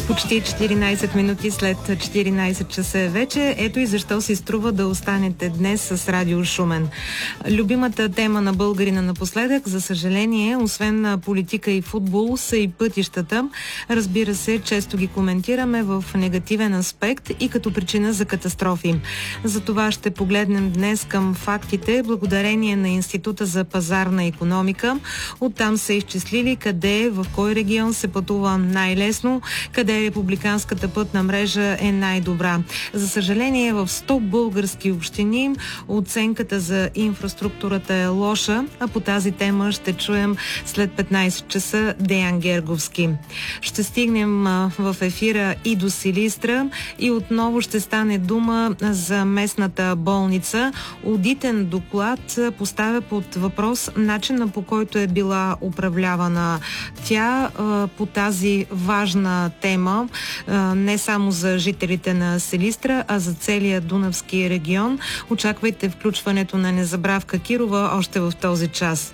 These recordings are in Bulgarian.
Почти 14 минути след 14 часа е вече. Ето и защо си струва да останете днес с Радио Шумен. Любимата тема на българина напоследък, за съжаление, освен на политика и футбол, са и пътищата. Разбира се, често ги коментираме в негативен аспект и като причина за катастрофи. За това ще погледнем днес към фактите, благодарение на Института за пазарна икономика. Оттам са изчислили къде, в кой регион се пътува най-лесно, къде републиканската пътна мрежа е най-добра. За съжаление, в 100 български общини оценката за инфраструктурата е лоша, а по тази тема ще чуем след 15 часа Деян Герговски. Ще стигнем в ефира и до Силистра и отново ще стане дума за местната болница. Одитен доклад поставя под въпрос начина, по който е била управлявана тя по тази важна тема, не само за жителите на Силистра, а за целия Дунавски регион. Очаквайте включването на Незабравка Кирова още в този час.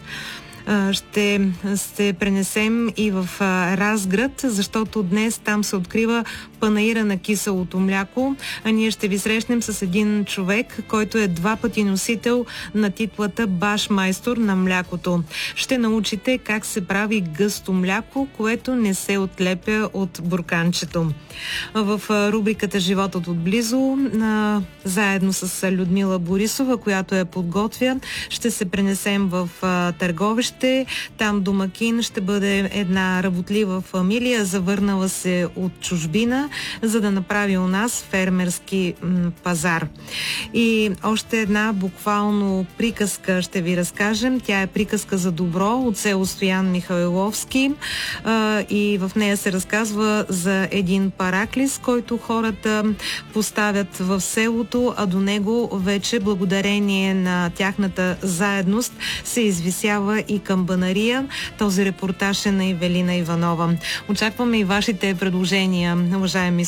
Ще се пренесем и в Разград, защото днес там се открива панаира на киселото мляко, а ние ще ви срещнем с един човек, който е 2 пъти носител на титлата башмайстор на млякото. Ще научите как се прави гъсто мляко, което не се отлепя от бурканчето. В рубриката Животът отблизо, заедно с Людмила Борисова, която я подготвя, ще се пренесем в Търговище. Там домакин ще бъде една работлива фамилия, завърнала се от чужбина, за да направи у нас фермерски пазар. И още една буквално приказка ще ви разкажем. Тя е приказка за добро от село Стоян Михайловски и в нея се разказва за един параклис, който хората поставят в селото, а до него вече благодарение на тяхната заедност се извисява и камбанария. Този репортаж е на Ивелина Иванова. Очакваме и вашите предложения, уважаеми